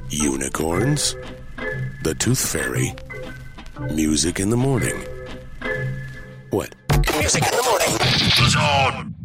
Unicorns, the Tooth Fairy, music in the morning. What? Music in the morning. The Zone.